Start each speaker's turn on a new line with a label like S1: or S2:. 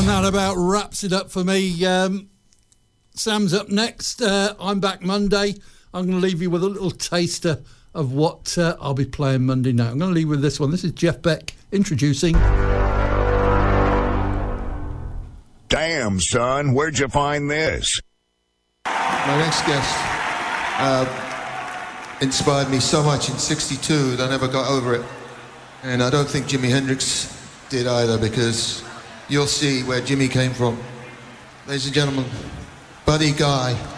S1: And that about wraps it up for me. Sam's up next. I'm back Monday. I'm going to leave you with a little taster of what I'll be playing Monday night. I'm going to leave you with this one. This is Jeff Beck introducing...
S2: Damn, son, where'd you find this?
S3: My next guest inspired me so much in '62 that I never got over it. And I don't think Jimi Hendrix did either, because you'll see where Jimmy came from. Ladies and gentlemen, Buddy Guy.